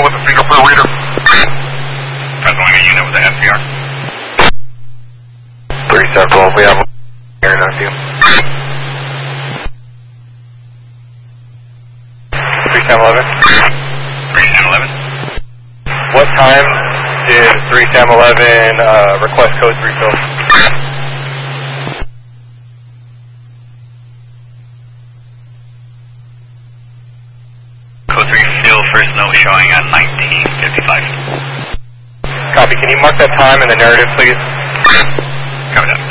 unit with a fingerprint reader. Pennsylvania unit with the SPR. 3-7-12, we have here now to you. 3-7-11. 3-10-11. What time did 3-7-11 request code 3 fill? Code 3 fill first note showing at 19:55. Copy. Can you mark that time in the narrative, please? Copy that.